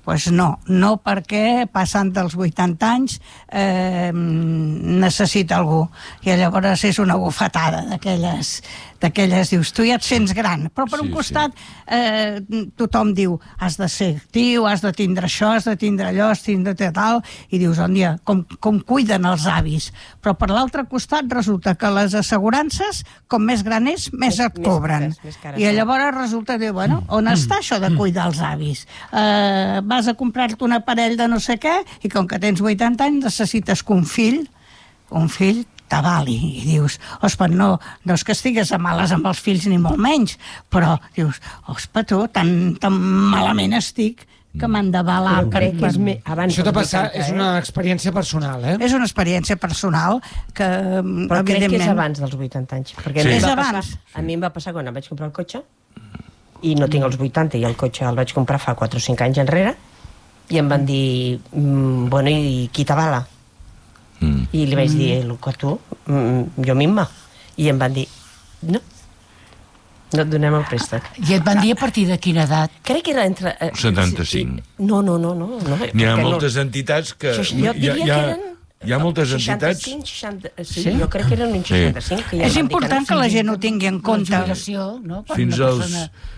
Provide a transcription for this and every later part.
Doncs no perquè passant dels 80 anys necessita algú, i llavors és una bufetada d'aquelles, dius, tu ja et sents gran, però per un costat tothom diu, has de ser actiu, has de tindre això, has de tindre allò, has de tindre tal, i dius, on dia, com cuiden els avis, però per l'altre costat resulta que les assegurances, com més gran és, més et cobren, i llavors resulta, diu, bueno, on està això de cuidar els avis? Vas a comprar-te un aparell de no sé què, i com que tens 80 anys necessites que un fill t'avali, i dius, ospa, no és que estigues a males amb els fills ni molt menys, però dius, ospa, tu, tan malament estic que m'han d'avalar. Això t'ha passat, és una experiència personal, És una experiència personal que, però crec que és abans dels 80 anys, perquè és abans. A mi em va passar quan em vaig comprar el cotxe, i no tinc els 80, i el cotxe el vaig comprar fa 4 o 5 anys enrere, i em van dir, bueno, i qui t'avala? I li vaig dir, que tu, jo misma, i em van dir, no et donem el préstec. I et van dir a partir de quina edat? Crec que era entre 75. No. N'hi ha moltes entitats que... Jo diria que eren... Hi ha moltes entitats... 65, 60... Sí, jo crec que eren uns 65. És important que la gent ho tingui en compte. Fins als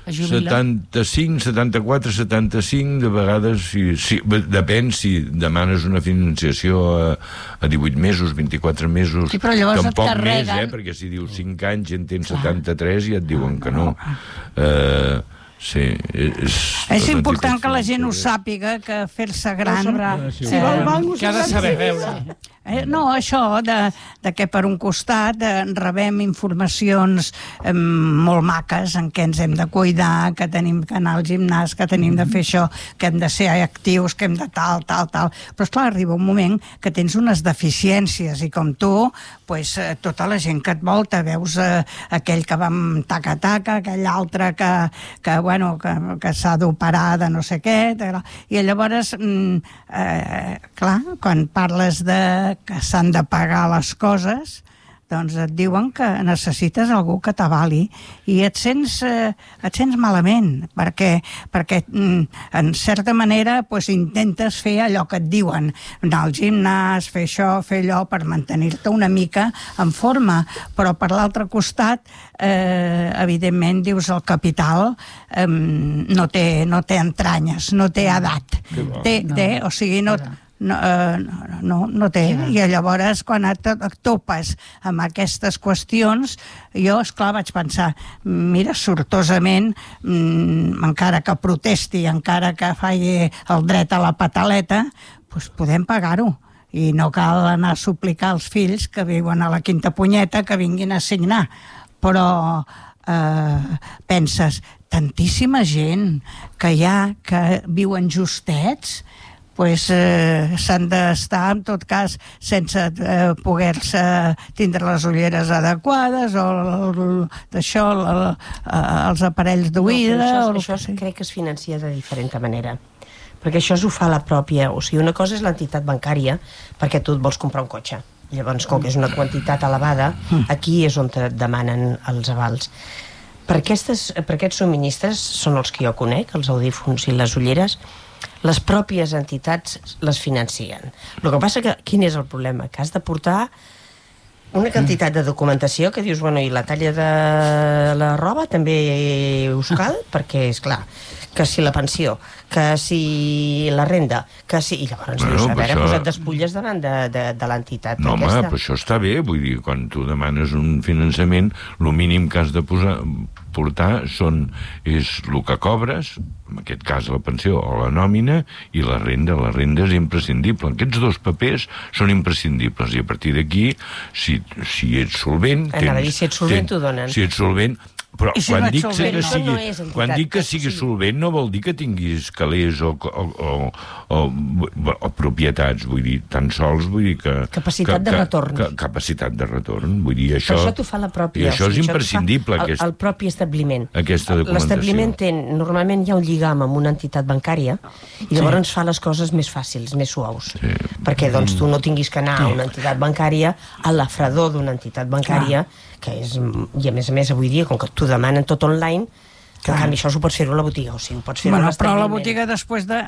75, 74, 75, de vegades, depèn si demanes una financiació a 18 mesos, 24 mesos, tampoc més, perquè si dius 5 anys i en tens 73 ja et diuen que no. Sí, és important que la gent ho sàpiga, que fer-se gran si vol mal, que ha de saber veure. No, això de que per un costat rebem informacions molt maques en què ens hem de cuidar, que tenim que anar al gimnàs, que tenim de fer això, que hem de ser actius, que hem de tal, però esclar, arriba un moment que tens unes deficiències i com tu, tota la gent que et volta, veus aquell que va amb taca-taca, aquell altre que s'ha d'operar de no sé què, i llavors clar, quan parles de que s'han de pagar les coses, doncs et diuen que necessites algú que t'avali i et sents malament, perquè en certa manera intentes fer allò que et diuen, anar al gimnàs, fer això, fer allò, per mantenir-te una mica en forma, però per l'altre costat evidentment dius el capital no té entranyes, no té edat, o sigui, no té, i llavors quan et topes amb aquestes qüestions, jo esclar vaig pensar, mira, sortosament encara que protesti, encara que faci el dret a la pataleta, podem pagar-ho i no cal anar a suplicar als fills que viuen a la Quinta Punyeta que vinguin a signar, però penses, tantíssima gent que hi ha que viuen justets, s'han d'estar, en tot cas, sense poder-se tindre les ulleres adequades o d'això, els aparells d'oïda... Això crec que es financia de diferent manera, perquè això ho fa la pròpia... O sigui, una cosa és l'entitat bancària, perquè tu et vols comprar un cotxe. Llavors, com que és una quantitat elevada, aquí és on et demanen els avals. Per aquests subministres són els que jo conec, els audífons i les ulleres, les pròpies entitats les financien. El que passa que, quin és el problema? Que has de portar una quantitat de documentació que dius, bueno, i la talla de la roba també us cal? Perquè, és clar, que si la pensió, que si la renda, que si... I llavors dius, a veure, et despulles davant de l'entitat. No, home, però això està bé, vull dir, quan tu demanes un finançament, el mínim que has de portar és el que cobres, en aquest cas la pensió o la nòmina, i la renda. La renda és imprescindible. Aquests dos papers són imprescindibles, i a partir d'aquí, si ets solvent... Anava a dir, si ets solvent, t'ho donen. Si ets solvent... Però quan dic que siguis solvent no vol dir que tinguis calés o propietats, vull dir, tan sols vull dir que... Capacitat de retorn. Capacitat de retorn, vull dir, això... Però això t'ho fa la pròpia... I això és imprescindible, el propi establiment. Aquesta documentació. L'establiment normalment hi ha un lligam amb una entitat bancària i llavors ens fa les coses més fàcils, més suaus. Perquè doncs tu no tinguis que anar a una entitat bancària, a la fredor d'una entitat bancària, que és... I a més avui dia, com que t'ho demanen tot online, que en canvi això ho pots fer-ho a la botiga, o sigui, ho pots fer-ho a l'establiment. Però a la botiga després